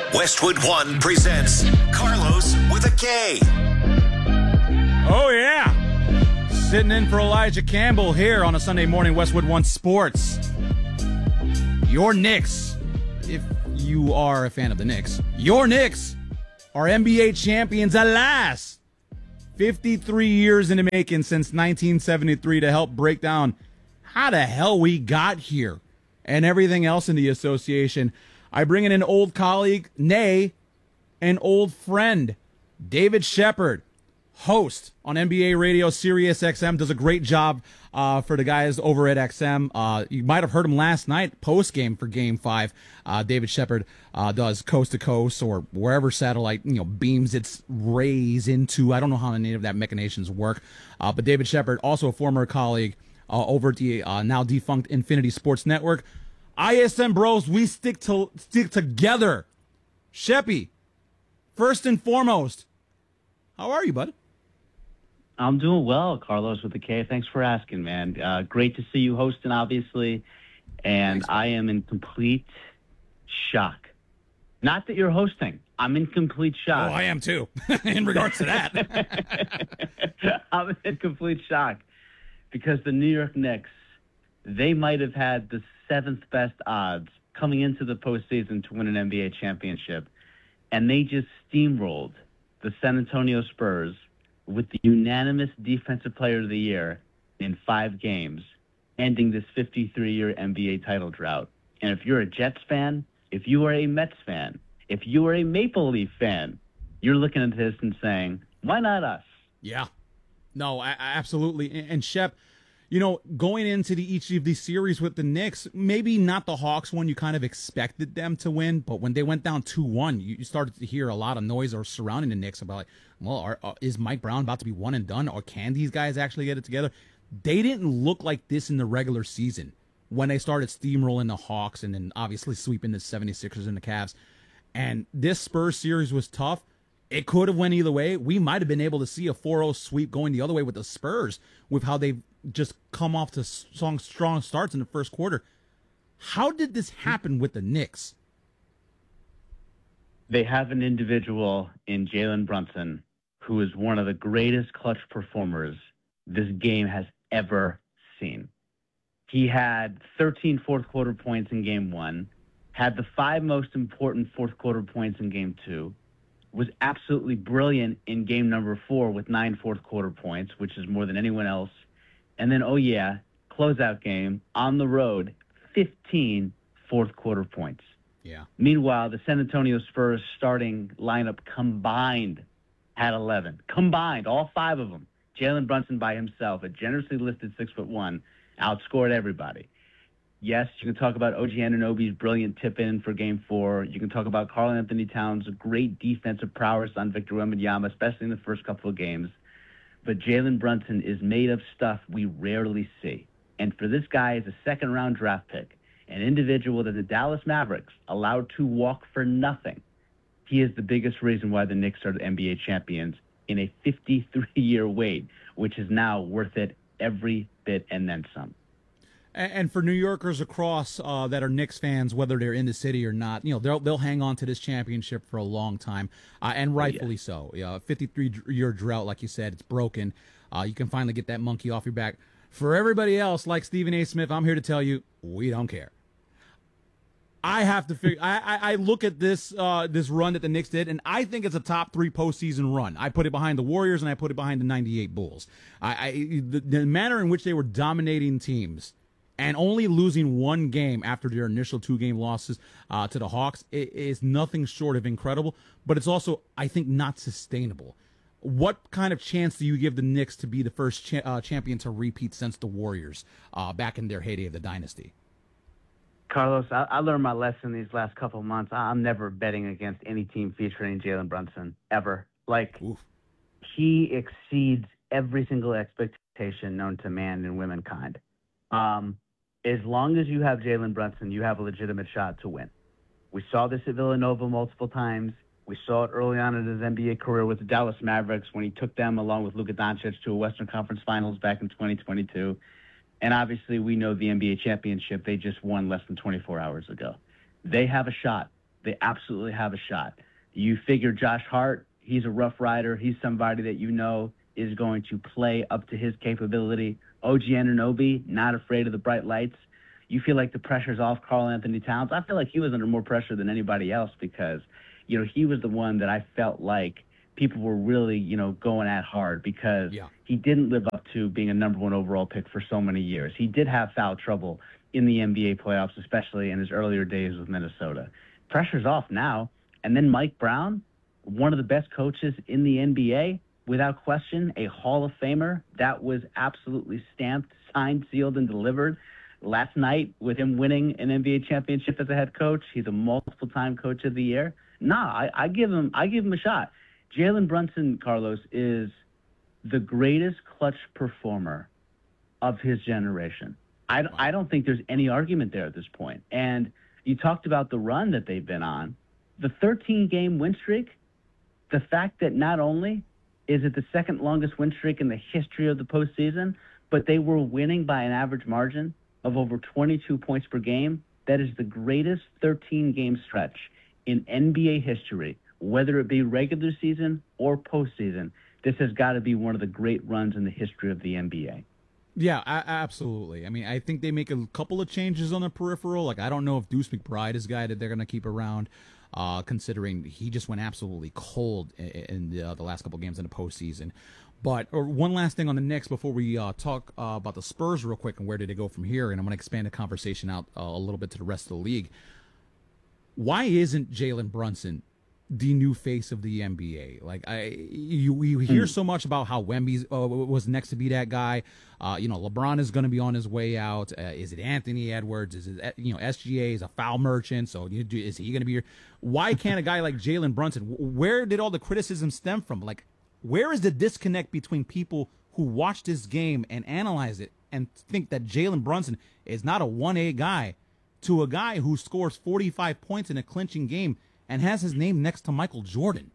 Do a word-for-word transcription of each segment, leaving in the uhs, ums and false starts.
Westwood One presents Carlos with a K. Oh, yeah. Sitting in for Elijah Campbell here on a Sunday morning, Westwood One Sports. Your Knicks, if you are a fan of the Knicks, your Knicks are N B A champions at last. fifty-three years in the making since nineteen seventy-three to help break down how the hell we got here and everything else in the association. I bring in an old colleague, nay, an old friend, David Shepard, host on N B A Radio, Sirius X M, does a great job uh, for the guys over at X M. Uh, you might have heard him last night, post-game for Game five. Uh, David Shepard uh, does coast to coast or wherever satellite you know beams its rays into. I don't know how any of that machinations work. Uh, but David Shepard, also a former colleague uh, over at the uh, now defunct Infinity Sports Network. I S M bros, we stick to stick together. Sheppy, first and foremost, how are you, bud? I'm doing well, Carlos with the K. Thanks for asking, man. Uh, great to see you hosting, obviously. And Thanks, I am in complete shock. Not that you're hosting. I'm in complete shock. Oh, I am too, in regards to that. I'm in complete shock because the New York Knicks, they might have had the seventh best odds coming into the postseason to win an N B A championship. And they just steamrolled the San Antonio Spurs with the unanimous Defensive Player of the Year in five games, ending this fifty-three-year N B A title drought. And if you're a Jets fan, if you are a Mets fan, if you are a Maple Leaf fan, you're looking at this and saying, why not us? Yeah. No, I, I absolutely. And, and Shep, you know, going into the, each of these series with the Knicks, maybe not the Hawks one, you kind of expected them to win, but when they went down two one, you, you started to hear a lot of noise or surrounding the Knicks about, like, well, are, uh, is Mike Brown about to be one and done, or can these guys actually get it together? They didn't look like this in the regular season when they started steamrolling the Hawks and then obviously sweeping the seventy-sixers and the Cavs. And this Spurs series was tough. It could have went either way. We might have been able to see a four oh sweep going the other way with the Spurs with how they've just come off to strong, strong starts in the first quarter. How did this happen with the Knicks? They have an individual in Jalen Brunson who is one of the greatest clutch performers this game has ever seen. He had thirteen fourth quarter points in game one, had the five most important fourth quarter points in game two, was absolutely brilliant in game number four with nine fourth quarter points, which is more than anyone else. And then, oh yeah, closeout game on the road, fifteen fourth quarter points. Yeah. Meanwhile, the San Antonio Spurs starting lineup combined had eleven. Combined, all five of them. Jalen Brunson by himself, a generously listed six foot one, outscored everybody. Yes, you can talk about O G Anunoby's brilliant tip-in for Game four. You can talk about Karl Anthony Towns' great defensive prowess on Victor Wembanyama, especially in the first couple of games. But Jalen Brunson is made of stuff we rarely see. And for this guy as a second-round draft pick, an individual that the Dallas Mavericks allowed to walk for nothing, he is the biggest reason why the Knicks are the N B A champions in a fifty-three-year wait, which is now worth it every bit and then some. And for New Yorkers across uh, that are Knicks fans, whether they're in the city or not, you know they'll they'll hang on to this championship for a long time, uh, and rightfully oh, yeah. so. Yeah, fifty-three-year drought, like you said, it's broken. Uh, you can finally get that monkey off your back. For everybody else, like Stephen A. Smith, I'm here to tell you, we don't care. I have to figure. I, I, I look at this uh, this run that the Knicks did, and I think it's a top three postseason run. I put it behind the Warriors, and I put it behind the ninety-eight Bulls. I, I the, the manner in which they were dominating teams and only losing one game after their initial two-game losses uh, to the Hawks is nothing short of incredible, but it's also, I think, not sustainable. What kind of chance do you give the Knicks to be the first cha- uh, champion to repeat since the Warriors uh, back in their heyday of the dynasty? Carlos, I, I learned my lesson these last couple of months. I'm never betting against any team featuring Jalen Brunson, ever. Like, Oof. He exceeds every single expectation known to man and womankind. Um, as long as you have Jalen Brunson, you have a legitimate shot to win. We saw this at Villanova multiple times. We saw it early on in his N B A career with the Dallas Mavericks when he took them, along with Luka Doncic, to a Western Conference Finals back in twenty twenty-two. And obviously, we know the N B A championship they just won less than twenty-four hours ago. They have a shot. they absolutely have a shot. You figure Josh Hart, he's a rough rider. He's somebody that you know is going to play up to his capability. O G Anunoby, not afraid of the bright lights. You feel like the pressure's off Karl Anthony Towns. I feel like he was under more pressure than anybody else because, you know, he was the one that I felt like people were really, you know, going at hard because yeah. he didn't live up to being a number one overall pick for so many years. He did have foul trouble in the N B A playoffs, especially in his earlier days with Minnesota. Pressure's off now. And then Mike Brown, one of the best coaches in the N B A, without question, a Hall of Famer. That was absolutely stamped, signed, sealed, and delivered. Last night, with him winning an N B A championship as a head coach, he's a multiple-time coach of the year. Nah, I, I give him, I give him a shot. Jalen Brunson, Carlos, is the greatest clutch performer of his generation. I, I don't think there's any argument there at this point. And you talked about the run that they've been on. The thirteen-game win streak, the fact that not only is it the second longest win streak in the history of the postseason, but they were winning by an average margin of over twenty-two points per game. That is the greatest thirteen-game stretch in N B A history, whether it be regular season or postseason. This has got to be one of the great runs in the history of the N B A. Yeah, I, absolutely. I mean, I think they make a couple of changes on the peripheral. Like, I don't know if Deuce McBride is a guy that they're going to keep around, uh, considering he just went absolutely cold in, in the, uh, the last couple of games in the postseason. But or one last thing on the Knicks before we uh, talk uh, about the Spurs real quick and where did they go from here, and I'm going to expand the conversation out uh, a little bit to the rest of the league. Why isn't Jalen Brunson the new face of the N B A? Like, I, you, you hear so much about how Wemby uh, was next to be that guy. Uh, you know, LeBron is going to be on his way out. Uh, is it Anthony Edwards? Is it, you know, S G A is a foul merchant? So you do, is he going to be here? Why can't a guy like Jalen Brunson? Where did all the criticism stem from? Like, where is the disconnect between people who watch this game and analyze it and think that Jalen Brunson is not a one A guy to a guy who scores forty-five points in a clinching game and has his name next to Michael Jordan?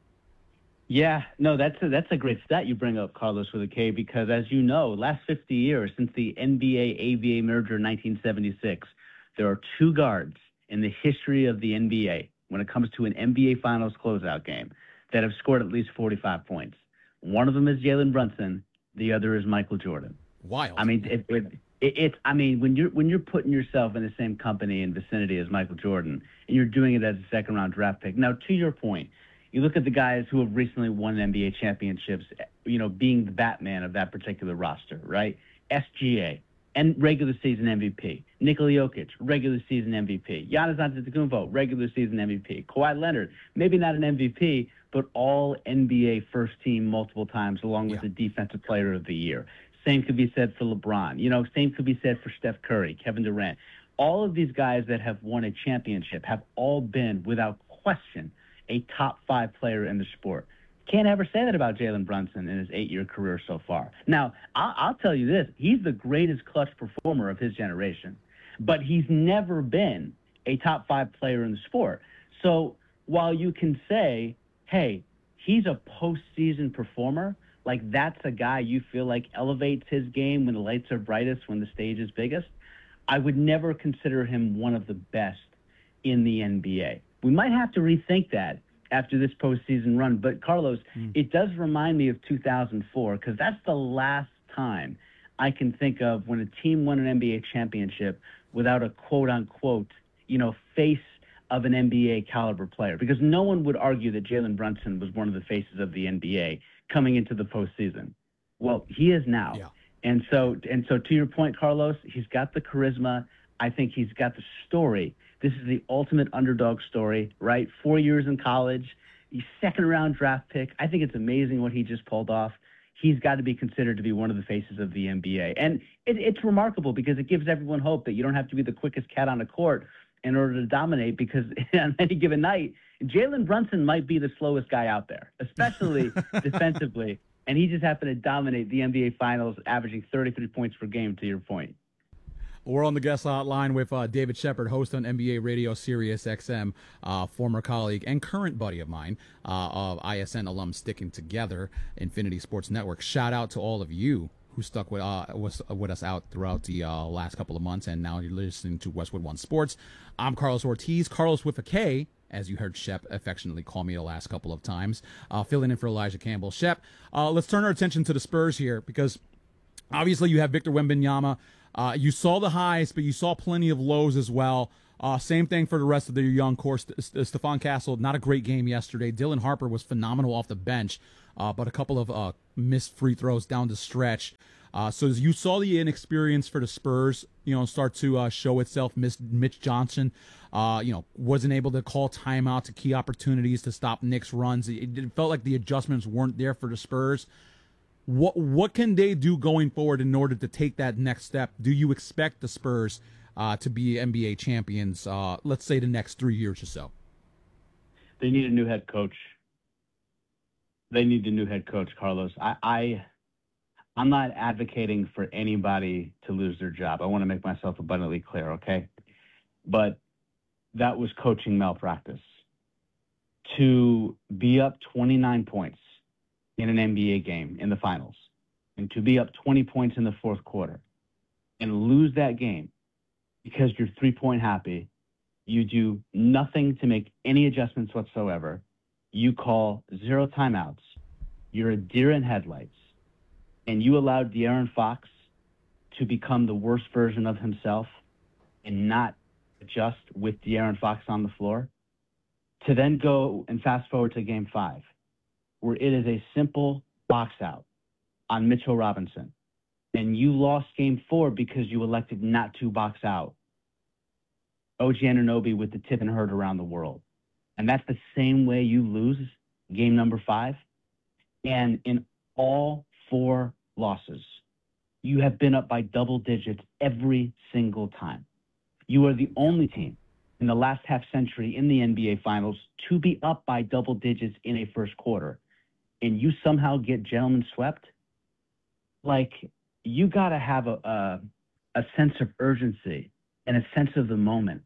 Yeah, no, that's a, that's a great stat you bring up, Carlos, with a K, because as you know, last fifty years, since the N B A A B A merger in nineteen seventy-six, there are two guards in the history of the N B A when it comes to an N B A Finals closeout game that have scored at least forty-five points. One of them is Jalen Brunson. The other is Michael Jordan. Wild. I mean, it, it, it, it's I mean, when you're when you're putting yourself in the same company and vicinity as Michael Jordan, and you're doing it as a second round draft pick. Now, to your point, you look at the guys who have recently won N B A championships, you know, being the Batman of that particular roster, right? S G A, and regular season M V P. Nikola Jokic, regular season M V P. Giannis Antetokounmpo, regular season M V P. Kawhi Leonard, maybe not an M V P, but all N B A first team multiple times, along with yeah. the defensive player of the year. Same could be said for LeBron. You know, same could be said for Steph Curry, Kevin Durant. All of these guys that have won a championship have all been, without question, a top five player in the sport. Can't ever say that about Jalen Brunson in his eight-year career so far. Now, I'll, I'll tell you this. He's the greatest clutch performer of his generation, but he's never been a top five player in the sport. So while you can say, hey, he's a postseason performer, like that's a guy you feel like elevates his game when the lights are brightest, when the stage is biggest, I would never consider him one of the best in the N B A. We might have to rethink that after this postseason run. But, Carlos, mm. it does remind me of two thousand four because that's the last time I can think of when a team won an N B A championship without a quote-unquote, you know, face of an N B A caliber player. Because no one would argue that Jalen Brunson was one of the faces of the N B A coming into the postseason. Well, he is now. Yeah. And so, and so to your point, Carlos, he's got the charisma. I think he's got the story. This is the ultimate underdog story, right? Four years in college, he's second round draft pick. I think it's amazing what he just pulled off. He's got to be considered to be one of the faces of the N B A. And it, it's remarkable because it gives everyone hope that you don't have to be the quickest cat on the court in order to dominate, because on any given night, Jalen Brunson might be the slowest guy out there, especially defensively. And he just happened to dominate the N B A Finals, averaging thirty-three points per game, to your point. We're on the guest hotline with uh, David Shepard, host on N B A Radio Sirius X M, uh, former colleague and current buddy of mine, uh, of I S N alum Sticking Together, Infinity Sports Network. Shout out to all of you who stuck with uh, was with us out throughout the uh, last couple of months, and now you're listening to Westwood One Sports. I'm Carlos Ortiz, Carlos with a K, as you heard Shep affectionately call me the last couple of times, uh, filling in for Elijah Campbell. Shep, uh, let's turn our attention to the Spurs here, because obviously you have Victor Wembanyama. Uh, you saw the highs, but you saw plenty of lows as well. Uh, same thing for the rest of their young core. St- St- Stephon Castle, not a great game yesterday. Dylan Harper was phenomenal off the bench, uh, but a couple of uh, missed free throws down the stretch. Uh, so as you saw the inexperience for the Spurs, you know, start to uh, show itself. Miss Mitch Johnson, uh, you know, wasn't able to call timeout to key opportunities to stop Knicks' runs. It, it felt like the adjustments weren't there for the Spurs. What what can they do going forward in order to take that next step? Do you expect the Spurs uh, to be N B A champions, uh, let's say the next three years or so? They need a new head coach. They need a new head coach, Carlos. I, I, I'm not advocating for anybody to lose their job. I want to make myself abundantly clear, okay? But that was coaching malpractice. To be up twenty-nine points in an N B A game in the finals, and to be up twenty points in the fourth quarter and lose that game because you're three-point happy, you do nothing to make any adjustments whatsoever, you call zero timeouts, you're a deer in headlights, and you allowed De'Aaron Fox to become the worst version of himself and not adjust with De'Aaron Fox on the floor, to then go and fast forward to game five, where it is a simple box out on Mitchell Robinson, and you lost game four because you elected not to box out O G Anunoby with the tip and hurt around the world. And that's the same way you lose game number five. And in all four losses, you have been up by double digits every single time. You are the only team in the last half century in the N B A Finals to be up by double digits in a first quarter, and you somehow get gentlemen swept. Like, you got to have a, a a sense of urgency and a sense of the moment.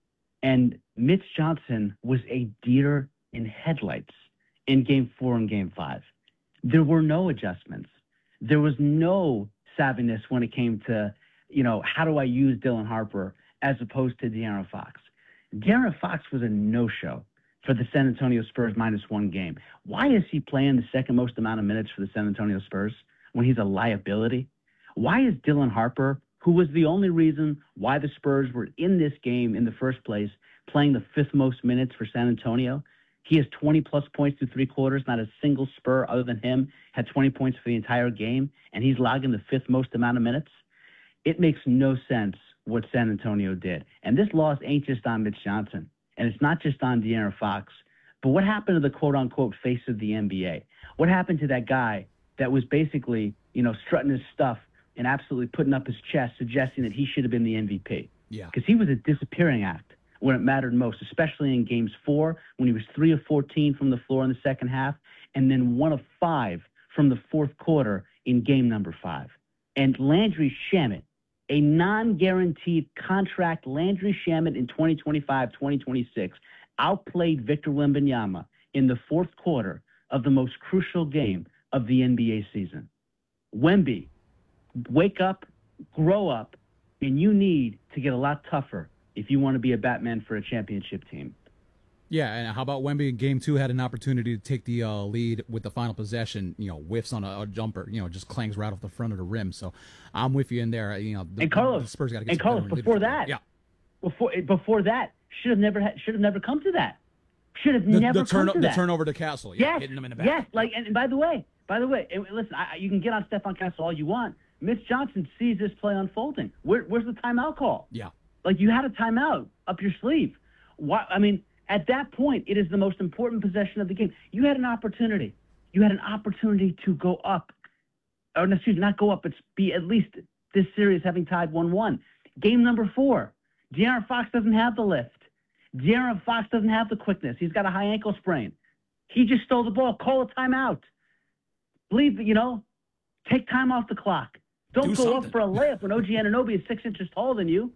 And Mitch Johnson was a deer in headlights in game four and game five. There were no adjustments. There was no savviness when it came to, you know, how do I use Dylan Harper as opposed to De'Aaron Fox. De'Aaron Fox was a no-show for the San Antonio Spurs minus one game. Why is he playing the second most amount of minutes for the San Antonio Spurs when he's a liability? Why is Dylan Harper, who was the only reason why the Spurs were in this game in the first place, playing the fifth most minutes for San Antonio? He has twenty-plus points through three quarters. Not a single Spur other than him had twenty points for the entire game, and he's logging the fifth most amount of minutes. It makes no sense what San Antonio did. And this loss ain't just on Mitch Johnson, and it's not just on De'Aaron Fox, but what happened to the quote-unquote face of the N B A? What happened to that guy that was basically, you know, strutting his stuff and absolutely putting up his chest, suggesting that he should have been the M V P? Yeah. Because he was a disappearing act when it mattered most, especially in games four, when he was three of fourteen from the floor in the second half, and then one of five from the fourth quarter in game number five. And Landry Shamet, a non-guaranteed contract Landry Shamet in twenty twenty-five twenty twenty-six, outplayed Victor Wembanyama in the fourth quarter of the most crucial game of the N B A season. Wemby, wake up, grow up, and you need to get a lot tougher if you want to be a Batman for a championship team. Yeah, and how about Wemby in game two had an opportunity to take the uh, lead with the final possession, you know, whiffs on a, a jumper, you know, just clangs right off the front of the rim. So I'm with you in there. You know, the, and Carlos, the Spurs got to get and Carlos, before that, yeah, before before that, should have never should have never come to that. Should have the, never the turn, come to the that. turnover to Castle, yeah, yes, hitting him in the back. Yes, like, and, and by the way, by the way, and listen, I, you can get on Stephon Castle all you want. Mitch Johnson sees this play unfolding. Where, where's the timeout call? Yeah. Like, you had a timeout up your sleeve. Why? I mean, at that point, it is the most important possession of the game. You had an opportunity. You had an opportunity to go up. Or, excuse me, not go up, but be at least this series having tied one one. Game number four, De'Aaron Fox doesn't have the lift. De'Aaron Fox doesn't have the quickness. He's got a high ankle sprain. He just stole the ball. Call a timeout. Believe, you know, take time off the clock. Don't Do go something. up for a layup when O G Anunoby is six inches taller than you.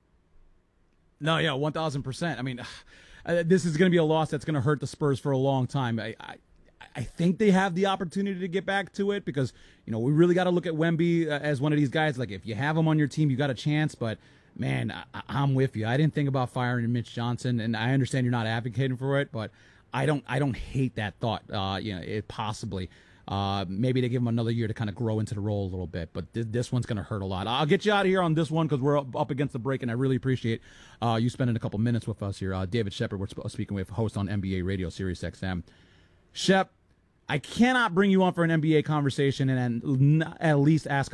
No, yeah, one thousand percent. I mean, uh, this is going to be a loss that's going to hurt the Spurs for a long time. I, I, I think they have the opportunity to get back to it because, you know, we really got to look at Wemby uh, as one of these guys. Like, if you have him on your team, you got a chance. But, man, I, I'm with you. I didn't think about firing Mitch Johnson, and I understand you're not advocating for it, but I don't I don't hate that thought, uh, you know, it possibly. Uh, maybe they give him another year to kind of grow into the role a little bit, but th- this one's going to hurt a lot. I'll get you out of here on this one because we're up, up against the break, and I really appreciate uh, you spending a couple minutes with us here. Uh, David Shepard, we're sp- speaking with, host on N B A Radio, Sirius X M. Shep, I cannot bring you on for an N B A conversation and at least ask